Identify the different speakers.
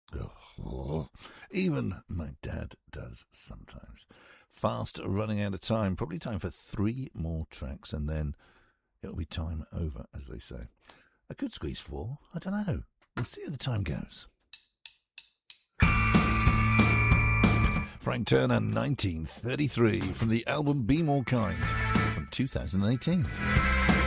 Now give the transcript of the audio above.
Speaker 1: Oh, even my dad does sometimes. Fast running out of time. Probably time for 3 more tracks and then it'll be time over, as they say. I could squeeze 4. I don't know. We'll see how the time goes. Frank Turner, 1933, from the album Be More Kind, from 2018.